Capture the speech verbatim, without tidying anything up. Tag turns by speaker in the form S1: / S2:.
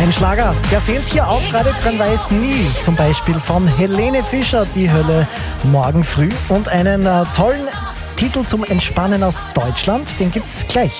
S1: Ein Schlager, der fehlt hier auf Radio Grün-Weiß nie. Zum Beispiel von Helene Fischer, Die Hölle, morgen früh. Und einen äh, tollen Titel zum Entspannen aus Deutschland, den gibt's gleich.